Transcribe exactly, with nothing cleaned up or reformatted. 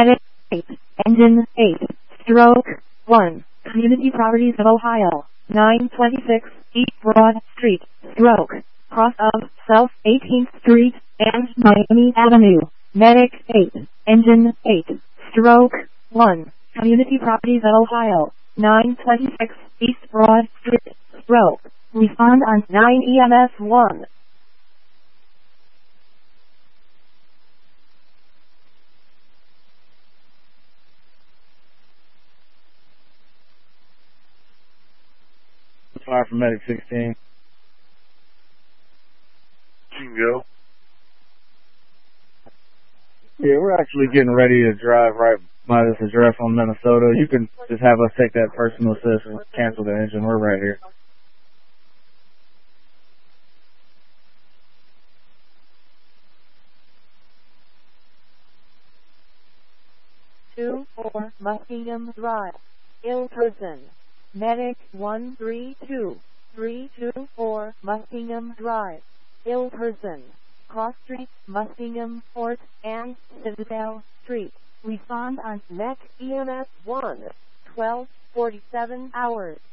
Medic eight, Engine eight, Stroke one, Community Properties of Ohio, nine twenty-six East Broad Street, Stroke, cross of South eighteenth Street and Miami Avenue. Medic eight, Engine eight, Stroke one, Community Properties of Ohio, nine twenty-six East Broad Street, Stroke. Respond on nine E M S one. Fire from Medic sixteen. You can go. Yeah, we're actually getting ready to drive right by this address on Minnesota. You can just have us take that personal assist and cancel the engine. We're right here. two four Muskingum Drive, ill person. Medic one three two, three two four Muskingum Drive, ill person. Cross Street, Muskingum, Fort, and Citadel Street. Respond on Mech E M S one, twelve forty-seven hours.